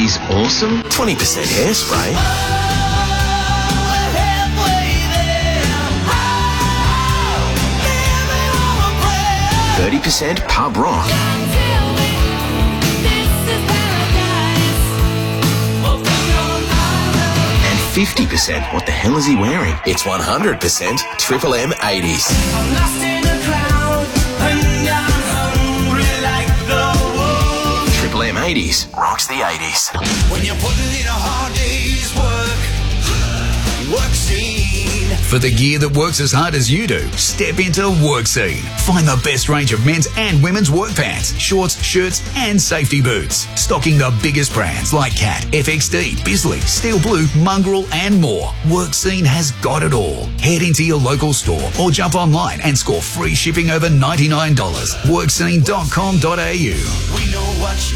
She's awesome. 20% hairspray. 30% pub rock. And 50%, what the hell is he wearing? It's 100% Triple M 80s. Triple M 80s rocks the 80s. When you're putting in a hard day's work, work scene. For the gear that works as hard as you do, step into WorkScene. Find the best range of men's and women's work pants, shorts, shirts, and safety boots. Stocking the biggest brands like Cat, FXD, Bisley, Steel Blue, Mongrel, and more. WorkScene has got it all. Head into your local store or jump online and score free shipping over $99. Workscene.com.au. We know what you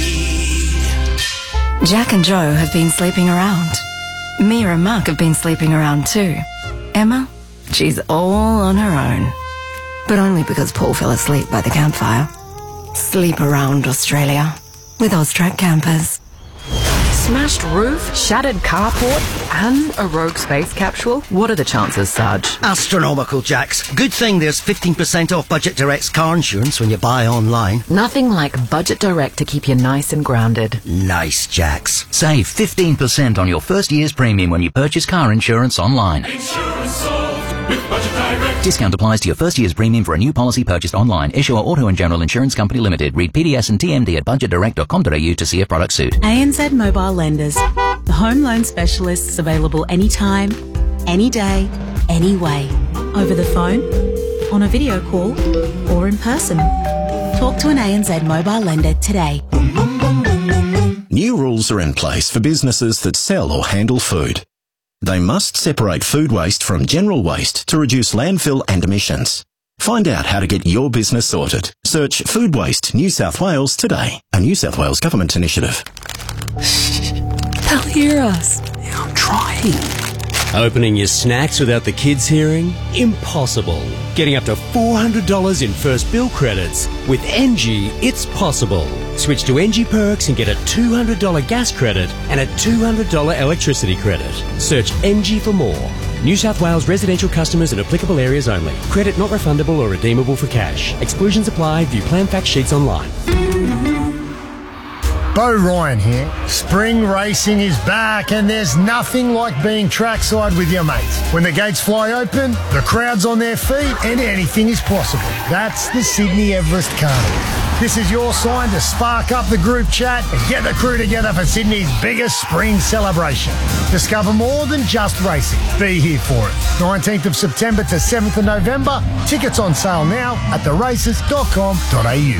need. Jack and Joe have been sleeping around. Mia and Mark have been sleeping around too. Emma, she's all on her own. But only because Paul fell asleep by the campfire. Sleep around Australia with Austrac campers. Smashed roof, shattered carport, and a rogue space capsule? What are the chances, Sarge? Astronomical, Jax. Good thing there's 15% off Budget Direct's car insurance when you buy online. Nothing like Budget Direct to keep you nice and grounded. Nice, Jax. Save 15% on your first year's premium when you purchase car insurance online. Insurance solved with Budget Direct. Discount applies to your first year's premium for a new policy purchased online. Issuer Auto and General Insurance Company Limited. Read PDS and TMD at budgetdirect.com.au to see if product suit. ANZ Mobile Lenders. The home loan specialists available anytime, any day, any way. Over the phone, on a video call, or in person. Talk to an ANZ Mobile Lender today. New rules are in place for businesses that sell or handle food. They must separate food waste from general waste to reduce landfill and emissions. Find out how to get your business sorted. Search Food Waste New South Wales today, a New South Wales government initiative. They'll hear us. I'm trying. Opening your snacks without the kids hearing? Impossible. Getting up to $400 in first bill credits. With NG, it's possible. Switch to NG Perks and get a $200 gas credit and a $200 electricity credit. Search NG for more. New South Wales residential customers in applicable areas only. Credit not refundable or redeemable for cash. Exclusions apply. View plan fact sheets online. Bo Ryan here. Spring racing is back and there's nothing like being trackside with your mates. When the gates fly open, the crowd's on their feet and anything is possible. That's the Sydney Everest Carnival. This is your sign to spark up the group chat and get the crew together for Sydney's biggest spring celebration. Discover more than just racing. Be here for it. 19th of September to 7th of November. Tickets on sale now at theraces.com.au.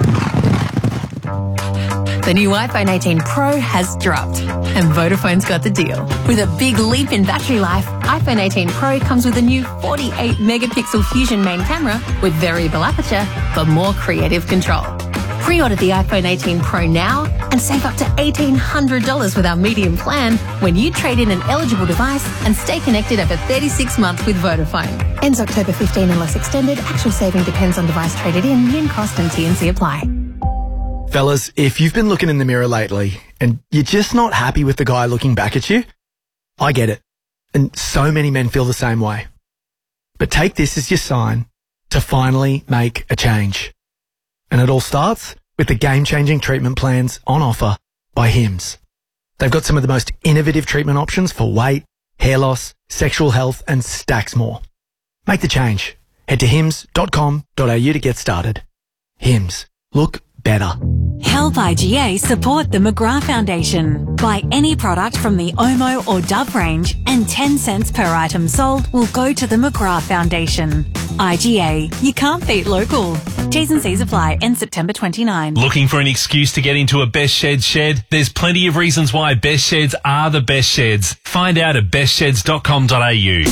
The new iPhone 18 Pro has dropped, and Vodafone's got the deal. With a big leap in battery life, iPhone 18 Pro comes with a new 48-megapixel Fusion main camera with variable aperture for more creative control. Pre-order the iPhone 18 Pro now and save up to $1,800 with our medium plan when you trade in an eligible device and stay connected over 36 months with Vodafone. Ends October 15 unless extended. Actual saving depends on device traded in, min cost and T&C apply. Fellas, if you've been looking in the mirror lately and you're just not happy with the guy looking back at you, I get it. And so many men feel the same way. But take this as your sign to finally make a change. And it all starts with the game-changing treatment plans on offer by Hims. They've got some of the most innovative treatment options for weight, hair loss, sexual health, and stacks more. Make the change. Head to hims.com.au to get started. Hims. Look better. Help IGA support the McGrath Foundation. Buy any product from the Omo or Dove range and 10 cents per item sold will go to the McGrath Foundation. IGA, you can't beat local. T's and C's apply. End September 29. Looking for an excuse to get into a Best Sheds shed? There's plenty of reasons why Best Sheds are the best sheds. Find out at bestsheds.com.au.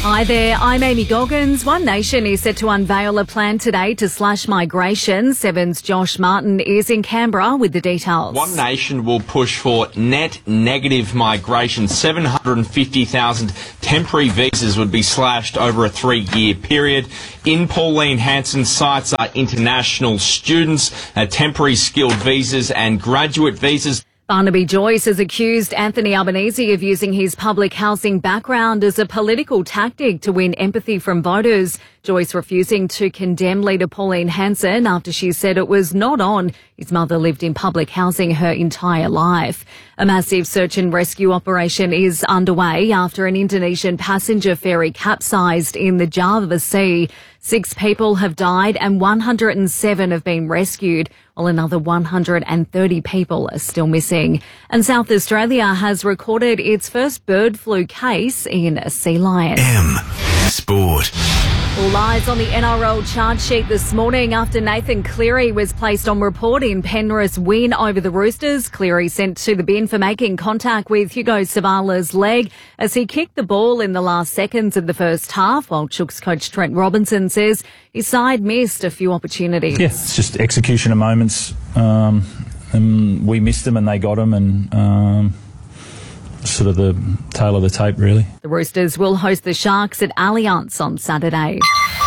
Hi there, I'm Amy Goggins. One Nation is set to unveil a plan today to slash migration. Seven's Josh Martin is in Canberra with the details. One Nation will push for net negative migration. 750,000 temporary visas would be slashed over a 3-year period. In Pauline Hanson's sights are international students, temporary skilled visas and graduate visas. Barnaby Joyce has accused Anthony Albanese of using his public housing background as a political tactic to win empathy from voters. Joyce refusing to condemn leader Pauline Hanson after she said it was not on. His mother lived in public housing her entire life. A massive search and rescue operation is underway after an Indonesian passenger ferry capsized in the Java Sea. 6 people have died and 107 have been rescued, while another 130 people are still missing. And South Australia has recorded its first bird flu case in a sea lion. Sport. All eyes on the NRL charge sheet this morning after Nathan Cleary was placed on report in Penrith's win over the Roosters. Cleary sent to the bin for making contact with Hugo Savala's leg as he kicked the ball in the last seconds of the first half, while Chooks coach Trent Robinson says his side missed a few opportunities. Yeah, it's just execution of moments. And we missed them and they got them, and sort of the tail of the tape, really. The Roosters will host the Sharks at Allianz on Saturday.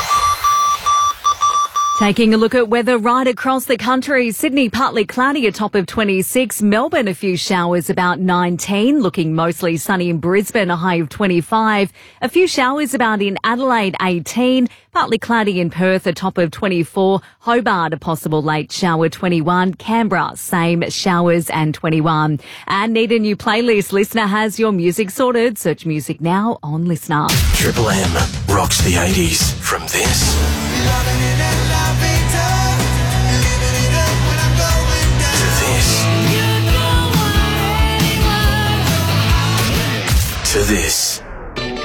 Taking a look at weather right across the country. Sydney partly cloudy, a top of 26. Melbourne a few showers, about 19. Looking mostly sunny in Brisbane, a high of 25. A few showers about in Adelaide, 18. Partly cloudy in Perth, a top of 24. Hobart a possible late shower, 21. Canberra same, showers and 21. And need a new playlist? Listener has your music sorted. Search music now on Listener. Triple M rocks the 80s from this to this.